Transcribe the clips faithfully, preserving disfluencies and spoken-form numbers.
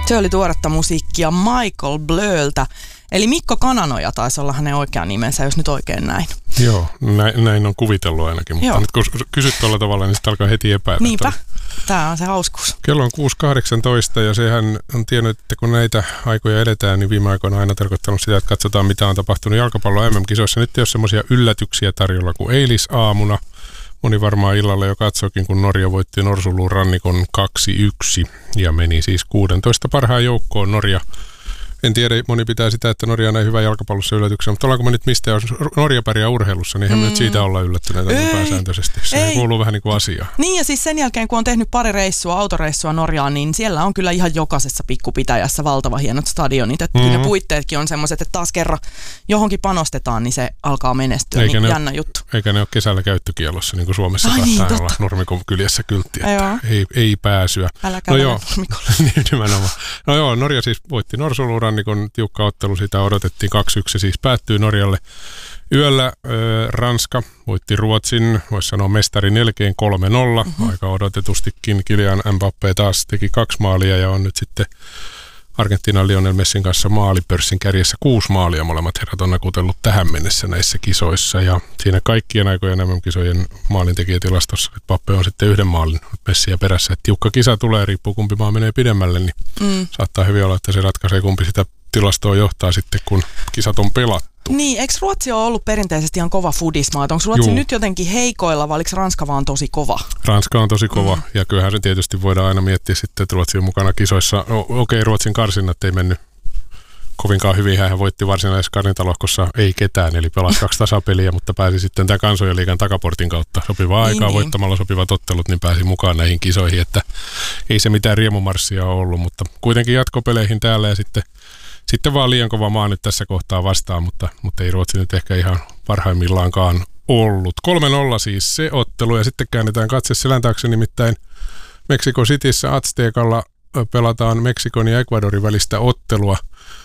Se oli tuoretta musiikkia Michael Blöltä. Eli Mikko Kananoja taisi olla hänen oikea nimensä, jos nyt oikein näin. Joo, näin, näin on kuvitellut ainakin, mutta Joo. nyt kun kysyt tuolla tavalla, niin sitten alkaa heti epäillä. Niinpä, tämä on se hauskuus. Kello on kuusi kahdeksantoista ja sehän on tiennyt, että kun näitä aikoja edetään, niin viime aikoina on aina tarkoittanut sitä, että katsotaan mitä on tapahtunut jalkapallon M M-kisoissa. Nyt ei ole semmoisia yllätyksiä tarjolla kuin eilisaamuna. Moni varmaan illalla jo katsoikin, kun Norja voitti Norsuluun rannikon kaksi yksi ja meni siis kuusitoista parhaan joukkoon Norja. En tiedä, moni pitää sitä, että Norja on näin hyvä jalkapallossa yllätyksenä, mutta ollaanko me nyt mistä, jos Norja pärjää urheilussa, niin eihän mm. me nyt siitä olla yllättyneitä ei, pääsääntöisesti. Se ei. kuuluu vähän niin kuin asiaan. Niin ja siis sen jälkeen, kun on tehnyt pari reissua, autoreissua Norjaan, niin siellä on kyllä ihan jokaisessa pikkupitäjässä valtava hienot stadionit. Että mm-hmm. ne puitteetkin on semmoiset, että taas kerran johonkin panostetaan, niin se alkaa menestyä. Eikä niin jännä juttu. Eikä ne ole kesällä käyttökielossa, niin kuin Suomessa Ai saattaa niin, olla Nurmikon kyljessä kyltti, että ei, ei pääsyä. Älä käydä no Nurmikolle. Nimenomaan. No joo, Norja siis voitti Norsuluun rannikon tiukka ottelu, sitä odotettiin kaksi yksi, siis päättyi Norjalle yöllä. Äh, Ranska voitti Ruotsin, voisi sanoa mestarin jälkeen kolme nolla, mm-hmm. aika odotetustikin. Kylian Mbappé taas teki kaksi maalia ja on nyt sitten Argentiinan Lionel Messin kanssa maalipörssin kärjessä kuusi maalia. Molemmat herrat on nakutellut tähän mennessä näissä kisoissa ja siinä kaikkien aikojen M M-kisojen maalintekijätilastossa Mbappé on sitten yhden maalin Messiä perässä. Et tiukka kisa tulee, riippuu kumpi maa menee pidemmälle, niin mm. saattaa hyvin olla, että se ratkaisee kumpi sitä tilastoa johtaa sitten, kun kisat on pelattu. Niin, eikö Ruotsi ole ollut perinteisesti ihan kova fudismaa? Onko Ruotsi Juu. nyt jotenkin heikoilla vai oliko Ranska vaan tosi kova? Ranska on tosi kova mm. ja kyllähän se tietysti voidaan aina miettiä sitten, että Ruotsi on mukana kisoissa. No, okei, okay, Ruotsin karsinnat ei mennyt kovinkaan hyvin. Hän voitti varsinaisessa karsintalohkossa ei ketään, eli pelasi kaksi tasapeliä, mutta pääsi sitten tämän kansojen liigan takaportin kautta sopivaa niin, aikaa niin. voittamalla sopivat ottelut, niin pääsi mukaan näihin kisoihin, että ei se mitään riemumarssia ole ollut, mutta kuitenkin jatkopeleihin täällä ja sitten Sitten vaan liian kova maa nyt tässä kohtaa vastaan, mutta, mutta ei Ruotsi nyt ehkä ihan parhaimmillaankaan ollut. kolme nolla siis se ottelu ja sitten käännetään katse selän taakse, nimittäin Mexico Cityssä Aztecalla pelataan Meksikon ja Ecuadorin välistä ottelua.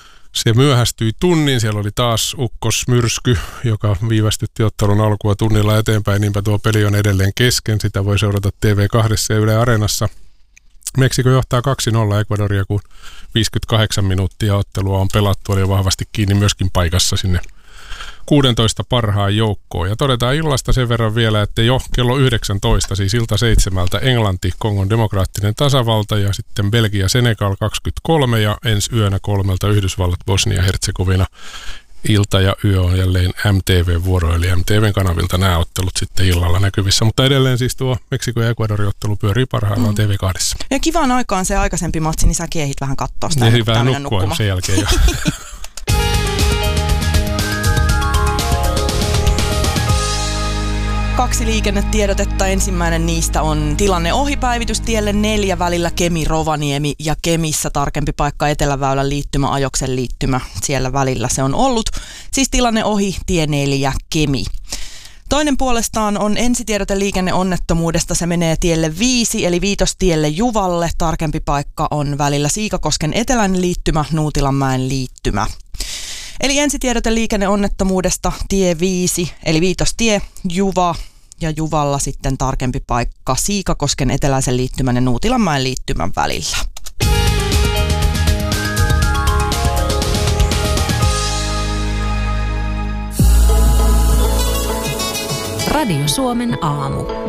Se myöhästyi tunnin, siellä oli taas ukkosmyrsky, joka viivästytti ottelun alkua tunnilla eteenpäin, niinpä tuo peli on edelleen kesken, sitä voi seurata T V kaksi ja Yle Areenassa. Meksiko johtaa kaksi nolla Ecuadoria, kun viisikymmentäkahdeksan minuuttia ottelua on pelattu, oli jo vahvasti kiinni myöskin paikassa sinne kuusitoista parhaan joukkoon. Ja todetaan illasta sen verran vielä, että jo kello yhdeksäntoista, siis ilta seitsemältä, Englanti, Kongon demokraattinen tasavalta ja sitten Belgia, Senegal kaksikymmentäkolme ja ensi yönä kolmelta Yhdysvallat, Bosnia, Herzegovina. Ilta ja yö on jälleen M T V-vuoro, eli M T V:n kanavilta nämä ottelut sitten illalla näkyvissä. Mutta edelleen siis tuo Meksiko- ja Ecuador-ottelu pyörii parhaillaan mm. T V kaksi. Ja kivaan aikaan se aikaisempi matsi, niin säkin ehdit vähän katsoa sitä. Niin vähän nukkua nukkumaan. Sen jälkeen jo. Kaksi liikennetiedotetta. Ensimmäinen niistä on tilanne ohipäivitys tielle neljä välillä Kemi-Rovaniemi ja Kemissä tarkempi paikka Eteläväylän liittymä, Ajoksen liittymä. Siellä välillä se on ollut. Siis tilanne ohi tie neljä Kemi. Toinen puolestaan on ensitiedote liikenneonnettomuudesta. Se menee tielle viisi eli Viitostielle Juvalle. Tarkempi paikka on välillä Siikakosken eteläinen liittymä, Nuutilanmäen liittymä. Eli ensitiedote liikenneonnettomuudesta tie viisi, eli Viitostie, Juva ja Juvalla sitten tarkempi paikka Siikakosken eteläisen liittymän ja Nuutilanmäen liittymän välillä. Radio Suomen aamu.